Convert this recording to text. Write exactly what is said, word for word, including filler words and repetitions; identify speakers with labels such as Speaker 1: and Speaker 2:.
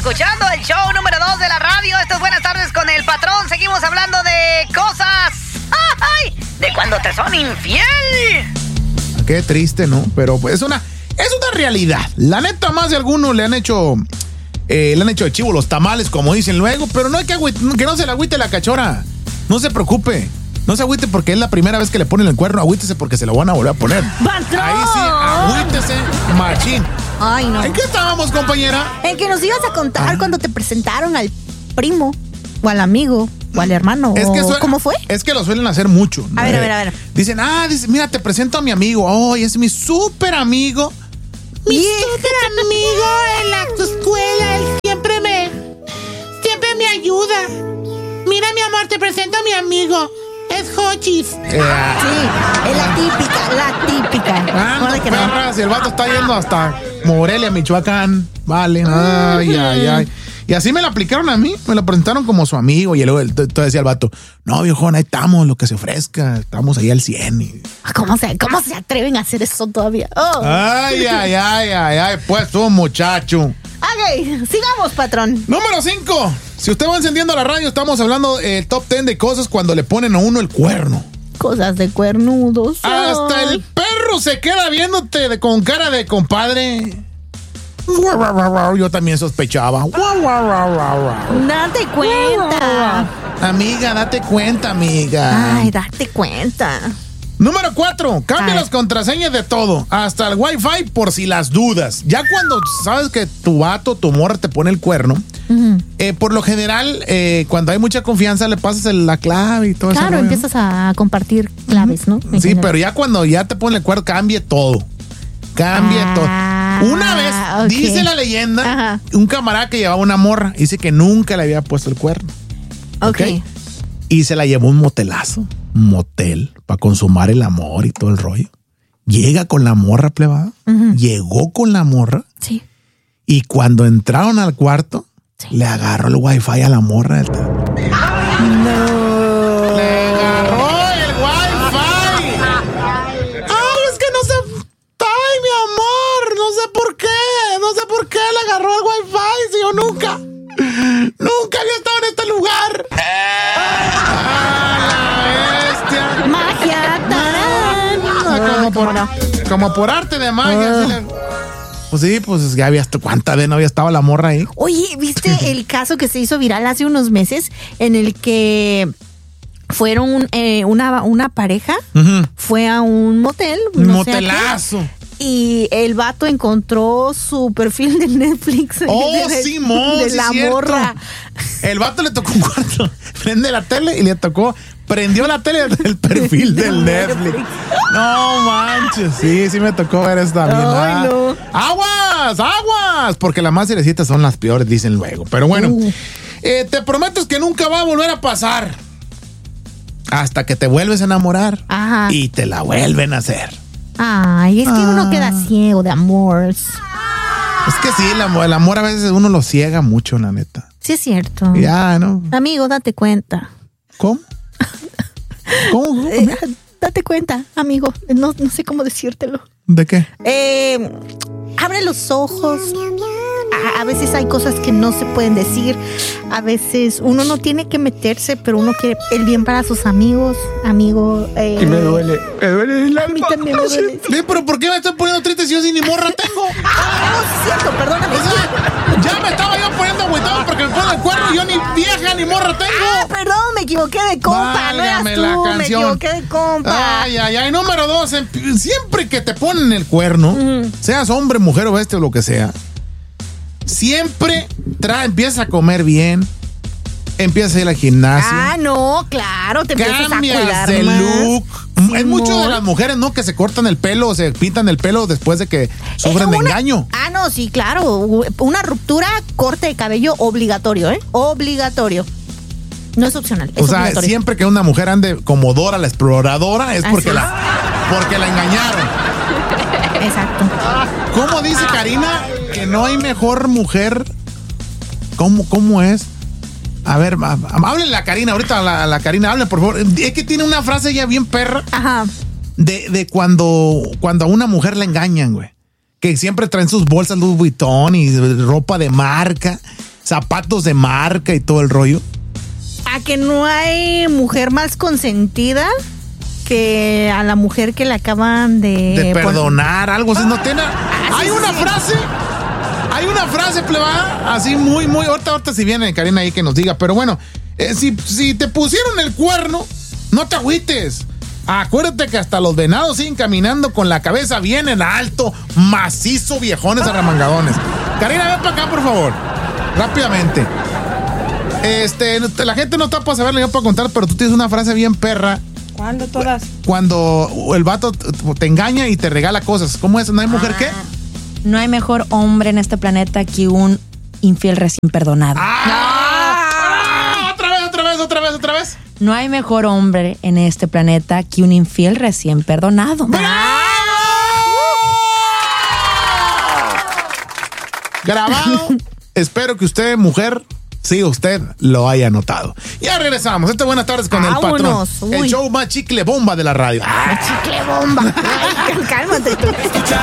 Speaker 1: escuchando el show número dos de la radio. Esto es Buenas Tardes con el Patrón. Seguimos hablando de cosas, ¡ay!, de cuando te son infiel.
Speaker 2: Qué triste, ¿no? Pero pues es una, es una realidad. La neta, más de algunos le han hecho, eh, le han hecho de chivo los tamales, como dicen luego, pero no hay que agüite, que no se le agüite la cachora. No se preocupe. No se agüite porque es la primera vez que le ponen el cuerno. Agüítese porque se lo van a volver a poner.
Speaker 1: ¡Patrón!
Speaker 2: Ahí sí, agüítese, machín.
Speaker 3: Ay, no.
Speaker 2: ¿En qué estábamos, compañera?
Speaker 3: En que nos ibas a contar ah. cuando te presentaron al primo, o al amigo, o al hermano.
Speaker 2: Es que suena,
Speaker 3: ¿Cómo fue?
Speaker 2: Es que lo suelen hacer mucho, ¿no?
Speaker 3: A ver, a ver, a ver.
Speaker 2: Dicen, ah, dice, mira, te presento a mi amigo. Oh, es mi súper amigo.
Speaker 4: Mi súper amigo en la escuela. Él siempre me, siempre me ayuda. Mira, mi amor, te presento a mi amigo. Es Hochis.
Speaker 2: Eh,
Speaker 3: sí, es la típica, la típica.
Speaker 2: Ah, no, perras, y el vato está yendo hasta Morelia, Michoacán. Vale, ay, ay, ay. Y así me lo aplicaron a mí, me lo presentaron como su amigo. Y luego entonces decía el vato, no, viejón, ahí estamos, lo que se ofrezca, estamos ahí al cien. Y...
Speaker 3: ¿Cómo se, ¿Cómo se atreven a hacer eso todavía? Oh.
Speaker 2: Ay, ay, ay, ay, ay, pues tú, muchacho.
Speaker 3: Ok, sigamos, patrón.
Speaker 2: Número cinco. Si usted va encendiendo la radio, estamos hablando el eh, top ten de cosas cuando le ponen a uno el cuerno.
Speaker 3: Cosas de cuernudos.
Speaker 2: Hasta el perro se queda viéndote de, con cara de compadre. Yo también sospechaba.
Speaker 3: Date cuenta.
Speaker 2: Amiga, date cuenta, amiga.
Speaker 3: Ay, date cuenta.
Speaker 2: Número cuatro, cambia Ay. las contraseñas de todo, hasta el Wi-Fi por si las dudas. Ya cuando sabes que tu vato, tu morra te pone el cuerno, uh-huh. eh, por lo general, eh, cuando hay mucha confianza, le pasas el, la clave y todo eso.
Speaker 3: Claro, empiezas a compartir claves, ¿no? En
Speaker 2: sí,
Speaker 3: general.
Speaker 2: Pero ya cuando ya te pone el cuerno, cambie todo. Cambie ah, todo. Una vez, okay. dice la leyenda, Ajá. un camarada que llevaba una morra, dice que nunca le había puesto el cuerno.
Speaker 3: Ok. ¿Okay?
Speaker 2: Y se la llevó un motelazo. Motel para consumar el amor y todo el rollo. Llega con la morra, plebada. Uh-huh. Llegó con la morra.
Speaker 3: Sí.
Speaker 2: Y cuando entraron al cuarto, sí. le agarró el wifi a la morra.
Speaker 3: No.
Speaker 2: Le agarró el wifi. Ay, es que no sé. Ay, mi amor, no sé por qué. No sé por qué le agarró el wifi. Si yo nunca, nunca había estado en este lugar.
Speaker 3: Magia, tarán.
Speaker 2: Como por, no? como por arte de magia. Uh. Le... Pues sí, pues ya había hasta cuánta de no había estado la morra ahí.
Speaker 3: Oye, ¿viste el caso que se hizo viral hace unos meses en el que fueron eh, una, una pareja uh-huh. fue a un motel?
Speaker 2: Un no motelazo.
Speaker 3: Sé y el vato encontró su perfil de Netflix.
Speaker 2: Oh,
Speaker 3: de,
Speaker 2: sí, mo,
Speaker 3: de
Speaker 2: sí
Speaker 3: la
Speaker 2: cierto.
Speaker 3: morra.
Speaker 2: El vato le tocó un cuarto, prende la tele y le tocó, prendió la tele del perfil del Netflix. No manches, sí, sí me tocó ver esta mina.
Speaker 3: Ay, no.
Speaker 2: Aguas, aguas, porque las más seriecitas son las peores, dicen luego. Pero bueno, uh. eh, te prometo que nunca va a volver a pasar hasta que te vuelves a enamorar.
Speaker 3: Ajá.
Speaker 2: Y te la vuelven a hacer.
Speaker 3: Ay, es que ah. uno queda ciego de amor. Es
Speaker 2: que sí, el amor, el amor a veces uno lo ciega mucho, la neta.
Speaker 3: Sí, es cierto.
Speaker 2: Ya, ¿no?
Speaker 3: Amigo, date cuenta.
Speaker 2: ¿Cómo? ¿Cómo?
Speaker 3: Eh, date cuenta, amigo. No, no sé cómo decírtelo.
Speaker 2: ¿De qué?
Speaker 3: Eh, abre los ojos. A, a veces hay cosas que no se pueden decir. A veces uno no tiene que meterse, pero uno quiere el bien para sus amigos. Amigo. Eh,
Speaker 2: y me duele. Me duele el alma.
Speaker 3: A mí también me duele.
Speaker 2: Sí. ¿Pero por qué me estoy poniendo triste si yo sin ni morra tengo?
Speaker 3: Ah, no, es cierto, perdóname.
Speaker 2: O sea, ya me estaba yo poniendo agüitado porque me ponen el cuerno y yo ni vieja ni morra tengo.
Speaker 3: Ah, perdón, me equivoqué de compa.
Speaker 2: Válgame
Speaker 3: no eras tú,
Speaker 2: la canción.
Speaker 3: Me equivoqué de compa.
Speaker 2: Ay, ay, ay. Número dos, siempre que te ponen el cuerno, uh-huh. seas hombre, mujer o bestia o lo que sea, siempre trae, empieza a comer bien, empieza a ir al gimnasio.
Speaker 3: Ah, no, claro, te empiezas a cuidar
Speaker 2: de
Speaker 3: más.
Speaker 2: look.
Speaker 3: Sí,
Speaker 2: hay muchas de las mujeres, ¿no? Que se cortan el pelo o se pintan el pelo después de que sufren
Speaker 3: una,
Speaker 2: de engaño.
Speaker 3: Ah, no, sí, claro. Una ruptura, corte de cabello obligatorio, ¿eh? Obligatorio. No es opcional, es
Speaker 2: O sea,
Speaker 3: obligatorio.
Speaker 2: siempre que una mujer ande como Dora la exploradora es porque la, porque la engañaron.
Speaker 3: Exacto.
Speaker 2: ¿Cómo dice Karina que no hay mejor mujer? ¿Cómo, cómo es? A ver, háblenle a Karina, ahorita a la, a la Karina, hablen por favor. Es que tiene una frase ya bien perra.
Speaker 3: Ajá.
Speaker 2: De, de cuando, cuando a una mujer la engañan, güey. Que siempre traen sus bolsas Louis Vuitton y ropa de marca. zapatos de marca y todo el rollo.
Speaker 3: A que no hay mujer más consentida que a la mujer que le acaban de...
Speaker 2: De perdonar, algo así. No tiene... Hay una frase... Hay una frase, plebada, así muy, muy... Ahorita, ahorita si viene Karina ahí que nos diga. Pero bueno, eh, si, si te pusieron el cuerno, no te agüites. Acuérdate que hasta los venados siguen caminando con la cabeza bien en alto, macizo, viejones arremangadones. Karina, ven para acá, por favor. Rápidamente. Este, la gente no está para saberlo, yo para contar, pero tú tienes una frase bien perra.
Speaker 5: ¿Cuándo todas?
Speaker 2: Cuando el vato te engaña y te regala cosas. ¿Cómo es? ¿No hay mujer
Speaker 5: ah,
Speaker 2: qué?
Speaker 5: No hay mejor hombre en este planeta que un infiel recién perdonado.
Speaker 2: ¡Ah! ¡Ah! Otra vez, otra vez, otra vez, otra vez.
Speaker 5: No hay mejor hombre en este planeta que un infiel recién perdonado.
Speaker 2: ¡Bravo! Grabado. Espero que usted, mujer, sí, usted lo haya notado. Ya regresamos. Esta Buenas Tardes con
Speaker 3: Vámonos.
Speaker 2: el patrón. Uy. El show más chicle bomba de la radio.
Speaker 3: Chicle bomba. Ay, cálmate tú.